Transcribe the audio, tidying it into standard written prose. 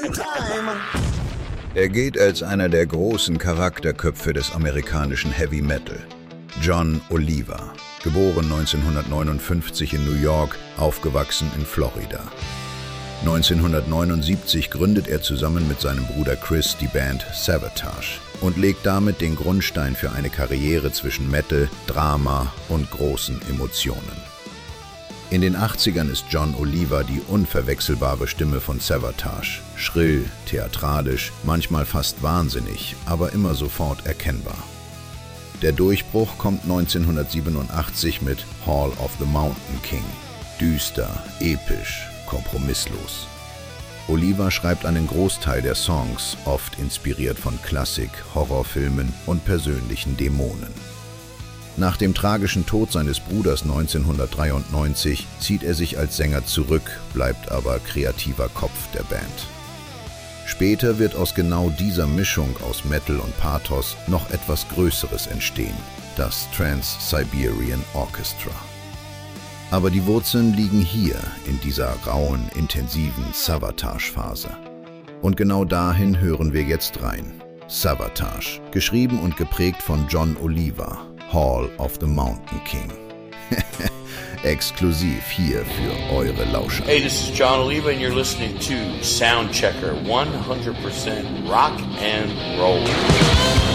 Er geht als einer der großen Charakterköpfe des amerikanischen Heavy Metal. John Oliva, geboren 1959 in New York, aufgewachsen in Florida. 1979 gründet er zusammen mit seinem Bruder Chris die Band Savatage und legt damit den Grundstein für eine Karriere zwischen Metal, Drama und großen Emotionen. In den 80ern ist John Oliva die unverwechselbare Stimme von Savatage. Schrill, theatralisch, manchmal fast wahnsinnig, aber immer sofort erkennbar. Der Durchbruch kommt 1987 mit Hall of the Mountain King. Düster, episch, kompromisslos. Oliva schreibt einen Großteil der Songs, oft inspiriert von Klassik, Horrorfilmen und persönlichen Dämonen. Nach dem tragischen Tod seines Bruders 1993 zieht er sich als Sänger zurück, bleibt aber kreativer Kopf der Band. Später wird aus genau dieser Mischung aus Metal und Pathos noch etwas Größeres entstehen, das Trans-Siberian Orchestra. Aber die Wurzeln liegen hier, in dieser rauen, intensiven Savatage-Phase. Und genau dahin hören wir jetzt rein. Savatage, geschrieben und geprägt von John Oliva, Hall of the Mountain King. Exklusiv hier für eure Lauscher. Hey, this is John Oliva and you're listening to Soundchecker 100% rock and roll.